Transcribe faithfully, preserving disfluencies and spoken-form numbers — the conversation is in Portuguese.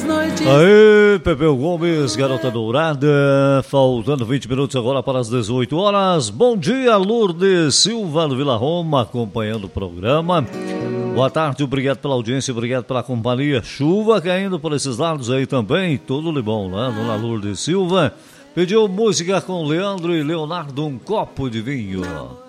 Aê, Pepeu Gomes, Garota Dourada, faltando vinte minutos agora para as dezoito horas. Bom dia, Lourdes Silva do Vila Roma, acompanhando o programa. Boa tarde, obrigado pela audiência, obrigado pela companhia. Chuva caindo por esses lados aí também, tudo de bom, né? Dona Lourdes Silva pediu música com Leandro e Leonardo, Um Copo de Vinho.